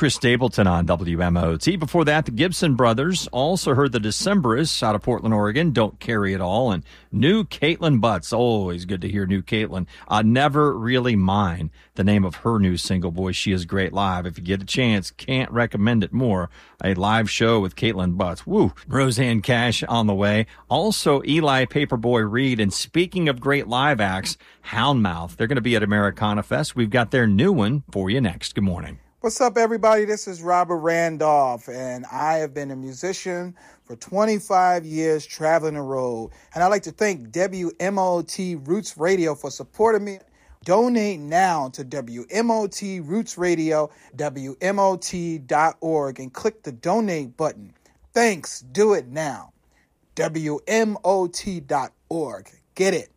Chris Stapleton on WMOT. Before that, the Gibson Brothers. Also heard the Decemberists out of Portland, Oregon. Don't Carry It All. And new Caitlin Butts. Always good to hear new Caitlin. Never Really Mine, the name of her new single. Boy, she is great live. If you get a chance, can't recommend it more. A live show with Caitlin Butts. Woo. Roseanne Cash on the way. Also, Eli Paperboy Reed. And speaking of great live acts, Houndmouth. They're going to be at Americana Fest. We've got their new one for you next. Good morning. What's up, everybody? This is Robert Randolph, and I have been a musician for 25 years traveling the road. And I'd like to thank WMOT Roots Radio for supporting me. Donate now to WMOT Roots Radio, WMOT.org, and click the donate button. Thanks. Do it now. WMOT.org. Get it.